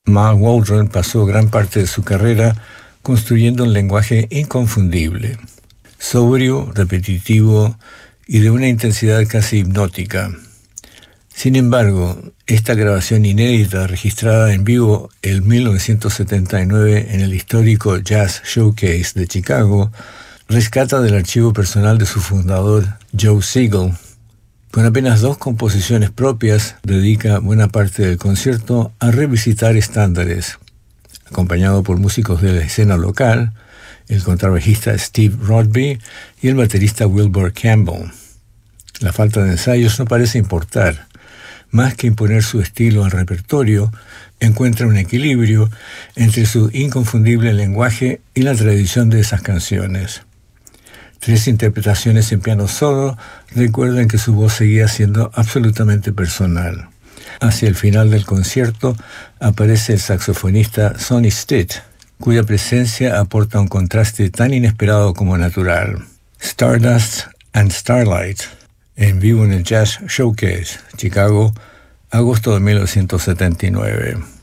Mal Waldron pasó gran parte de su carrera construyendo un lenguaje inconfundible, sobrio, repetitivo y de una intensidad casi hipnótica. Sin embargo, esta grabación inédita registrada en vivo en 1979 en el histórico Jazz Showcase de Chicago rescata del archivo personal de su fundador, Joe Siegel. Con apenas 2 composiciones propias, dedica buena parte del concierto a revisitar estándares. Acompañado por músicos de la escena local, el contrabajista Steve Rodby y el baterista Wilbur Campbell. La falta de ensayos no parece importar. Más que imponer su estilo al repertorio, encuentra un equilibrio entre su inconfundible lenguaje y la tradición de esas canciones. 3 interpretaciones en piano solo recuerdan que su voz seguía siendo absolutamente personal. Hacia el final del concierto aparece el saxofonista Sonny Stitt, cuya presencia aporta un contraste tan inesperado como natural. Stardust and Starlight, en vivo en el Jazz Showcase, Chicago, agosto de 1979.